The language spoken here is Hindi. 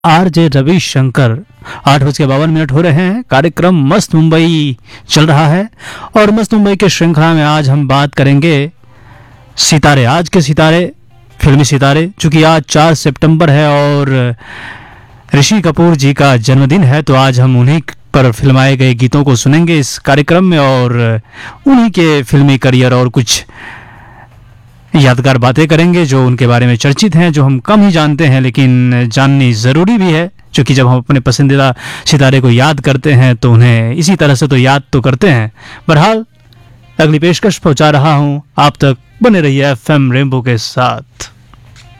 आरजे रविशंकर। 8:52 हो रहे हैं। कार्यक्रम मस्त मुंबई चल रहा है और मस्त मुंबई के श्रृंखला में आज हम बात करेंगे सितारे, आज के सितारे, फिल्मी सितारे। चूंकि आज 4 सितंबर है और ऋषि कपूर जी का जन्मदिन है, तो आज हम उन्हीं पर फिल्माए गए गीतों को सुनेंगे इस कार्यक्रम में और उन्हीं के फिल्मी करियर और कुछ यादगार बातें करेंगे जो उनके बारे में चर्चित हैं, जो हम कम ही जानते हैं लेकिन जाननी ज़रूरी भी है। क्योंकि जब हम अपने पसंदीदा सितारे को याद करते हैं तो उन्हें इसी तरह से तो याद तो करते हैं। बहरहाल अगली पेशकश पहुंचा रहा हूं आप तक, बने रहिए एफएम रेनबो के साथ।